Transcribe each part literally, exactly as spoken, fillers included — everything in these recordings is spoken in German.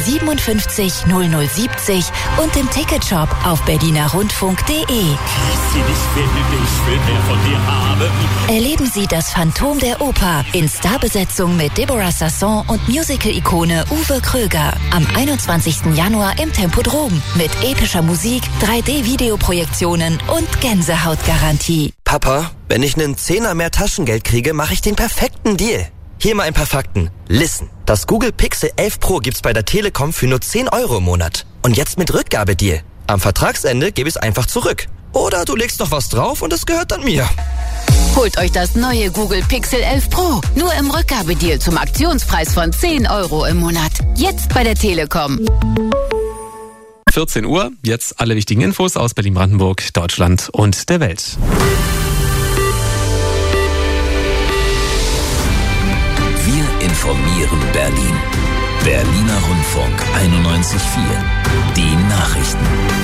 siebenundfünfzig null null siebzig und im Ticketshop auf berliner rundfunk punkt de. Ich will, ich will mehr von dir haben. Erleben Sie das Phantom der Oper in Starbesetzung mit Deborah Sasson und Musical-Ikone Uwe Kröger am einundzwanzigsten Januar im Tempodrom mit epischer Musik, drei D-Videoprojektionen und Gänsehautgarantie. Papa, wenn ich einen Zehner mehr Taschengeld kriege, mache ich den perfekten Deal. Hier mal ein paar Fakten. Listen, das Google Pixel elf Pro gibt's bei der Telekom für nur zehn Euro im Monat. Und jetzt mit Rückgabedeal. Am Vertragsende gebe ich es einfach zurück. Oder du legst noch was drauf und es gehört dann mir. Holt euch das neue Google Pixel elf Pro. Nur im Rückgabedeal zum Aktionspreis von zehn Euro im Monat. Jetzt bei der Telekom. vierzehn Uhr, jetzt alle wichtigen Infos aus Berlin-Brandenburg, Deutschland und der Welt. Wir informieren Berlin. Berliner Rundfunk einundneunzig Komma vier. Die Nachrichten.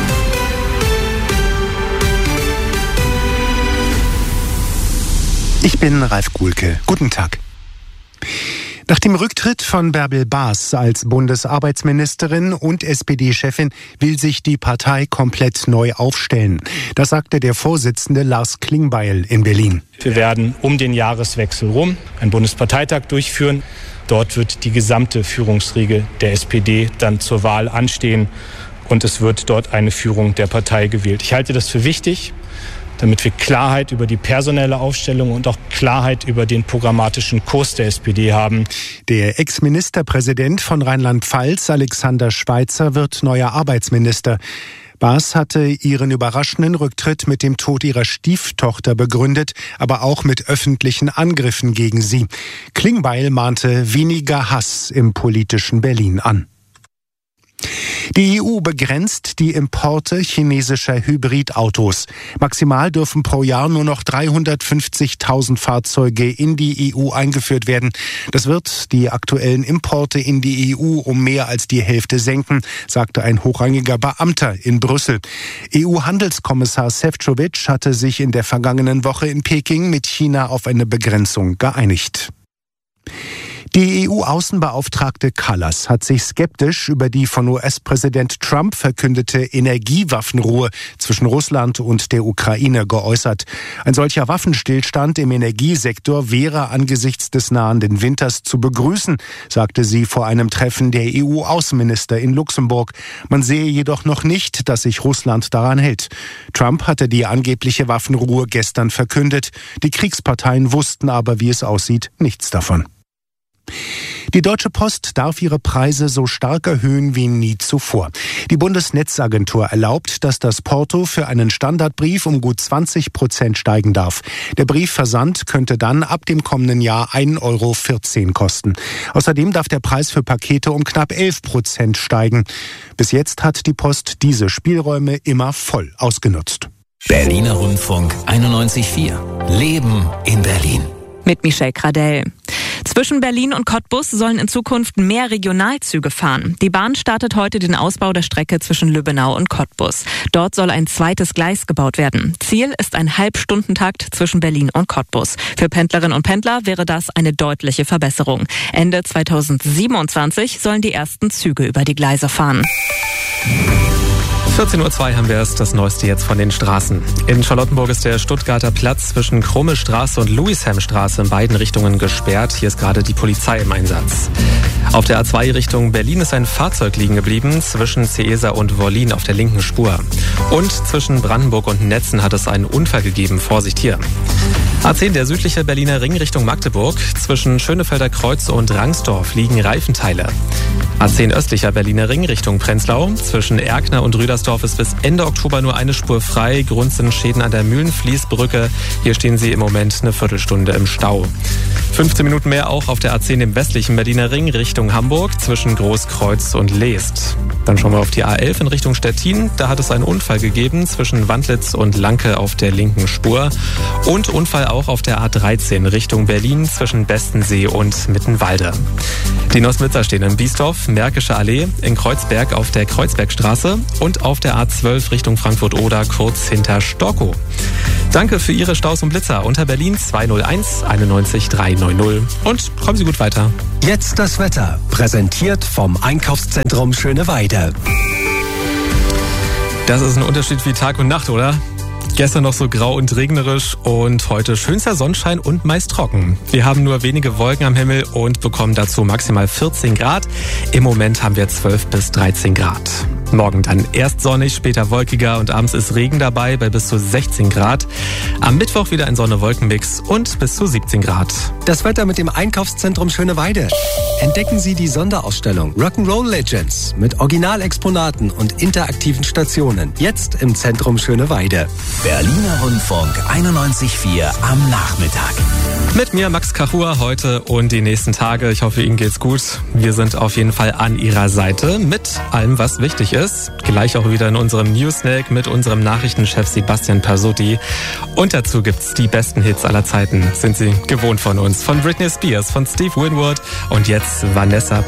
Ich bin Ralf Kuhlke. Guten Tag. Nach dem Rücktritt von Bärbel Baas als Bundesarbeitsministerin und S P D-Chefin will sich die Partei komplett neu aufstellen. Das sagte der Vorsitzende Lars Klingbeil in Berlin. Wir werden um den Jahreswechsel rum einen Bundesparteitag durchführen. Dort wird die gesamte Führungsriege der S P D dann zur Wahl anstehen und es wird dort eine Führung der Partei gewählt. Ich halte das für wichtig, damit wir Klarheit über die personelle Aufstellung und auch Klarheit über den programmatischen Kurs der S P D haben. Der Ex-Ministerpräsident von Rheinland-Pfalz, Alexander Schweitzer, wird neuer Arbeitsminister. Baas hatte ihren überraschenden Rücktritt mit dem Tod ihrer Stieftochter begründet, aber auch mit öffentlichen Angriffen gegen sie. Klingbeil mahnte weniger Hass im politischen Berlin an. Die E U begrenzt die Importe chinesischer Hybridautos. Maximal dürfen pro Jahr nur noch dreihundertfünfzigtausend Fahrzeuge in die E U eingeführt werden. Das wird die aktuellen Importe in die E U um mehr als die Hälfte senken, sagte ein hochrangiger Beamter in Brüssel. E U-Handelskommissar Šefčovič hatte sich in der vergangenen Woche in Peking mit China auf eine Begrenzung geeinigt. Die E U-Außenbeauftragte Kallas hat sich skeptisch über die von U S-Präsident Trump verkündete Energiewaffenruhe zwischen Russland und der Ukraine geäußert. Ein solcher Waffenstillstand im Energiesektor wäre angesichts des nahenden Winters zu begrüßen, sagte sie vor einem Treffen der E U-Außenminister in Luxemburg. Man sehe jedoch noch nicht, dass sich Russland daran hält. Trump hatte die angebliche Waffenruhe gestern verkündet. Die Kriegsparteien wussten aber, wie es aussieht, nichts davon. Die Deutsche Post darf ihre Preise so stark erhöhen wie nie zuvor. Die Bundesnetzagentur erlaubt, dass das Porto für einen Standardbrief um gut zwanzig Prozent steigen darf. Der Briefversand könnte dann ab dem kommenden Jahr ein Euro vierzehn kosten. Außerdem darf der Preis für Pakete um knapp elf Prozent steigen. Bis jetzt hat die Post diese Spielräume immer voll ausgenutzt. Berliner Rundfunk einundneunzig Komma vier. Leben in Berlin. Mit Michelle Gradell. Zwischen Berlin und Cottbus sollen in Zukunft mehr Regionalzüge fahren. Die Bahn startet heute den Ausbau der Strecke zwischen Lübbenau und Cottbus. Dort soll ein zweites Gleis gebaut werden. Ziel ist ein Halbstundentakt zwischen Berlin und Cottbus. Für Pendlerinnen und Pendler wäre das eine deutliche Verbesserung. Ende zweitausendsiebenundzwanzig sollen die ersten Züge über die Gleise fahren. vierzehn Uhr zwei haben wir es, das Neueste jetzt von den Straßen. In Charlottenburg ist der Stuttgarter Platz zwischen Krumme Straße und Louisham-Straße in beiden Richtungen gesperrt. Hier ist gerade die Polizei im Einsatz. Auf der A zwei Richtung Berlin ist ein Fahrzeug liegen geblieben, zwischen Ceesa und Wollin auf der linken Spur. Und zwischen Brandenburg und Netzen hat es einen Unfall gegeben. Vorsicht hier. A zehn, der südliche Berliner Ring Richtung Magdeburg. Zwischen Schönefelder Kreuz und Rangsdorf liegen Reifenteile. A zehn östlicher Berliner Ring Richtung Prenzlau. Zwischen Erkner und Rüdersdorf ist bis Ende Oktober nur eine Spur frei. Grund sind Schäden an der Mühlenfließbrücke. Hier stehen sie im Moment eine Viertelstunde im Stau. fünfzehn Minuten mehr auch auf der A zehn im westlichen Berliner Ring Richtung Hamburg zwischen Großkreuz und Leest. Dann schauen wir auf die A elf in Richtung Stettin. Da hat es einen Unfall gegeben zwischen Wandlitz und Lanke auf der linken Spur. Und Unfall auch auf der A dreizehn Richtung Berlin zwischen Bestensee und Mittenwalde. Die Nosmitzer stehen in Biesdorf, Märkische Allee, in Kreuzberg auf der Kreuzbergstraße und auf der A zwölf Richtung Frankfurt-Oder kurz hinter Storkow. Danke für Ihre Staus und Blitzer unter Berlin zwei null eins einundneunzig dreihundertneunzig. Und kommen Sie gut weiter. Jetzt das Wetter, präsentiert vom Einkaufszentrum Schöneweide. Das ist ein Unterschied wie Tag und Nacht, oder? Gestern noch so grau und regnerisch und heute schönster Sonnenschein und meist trocken. Wir haben nur wenige Wolken am Himmel und bekommen dazu maximal vierzehn Grad. Im Moment haben wir zwölf bis dreizehn Grad. Morgen dann erst sonnig, später wolkiger und abends ist Regen dabei bei bis zu sechzehn Grad. Am Mittwoch wieder ein Sonne-Wolken-Mix und bis zu siebzehn Grad. Das Wetter mit dem Einkaufszentrum Schöneweide. Entdecken Sie die Sonderausstellung Rock'n'Roll Legends mit Originalexponaten und interaktiven Stationen. Jetzt im Zentrum Schöneweide. Berliner Rundfunk einundneunzig Komma vier am Nachmittag. Mit mir Max Kachua heute und die nächsten Tage. Ich hoffe, Ihnen geht's gut. Wir sind auf jeden Fall an Ihrer Seite mit allem, was wichtig ist. Gleich auch wieder in unserem Newsnack mit unserem Nachrichtenchef Sebastian Persotti. Und dazu gibt's die besten Hits aller Zeiten. Sind Sie gewohnt von uns. Von Britney Spears, von Steve Winwood und jetzt Vanessa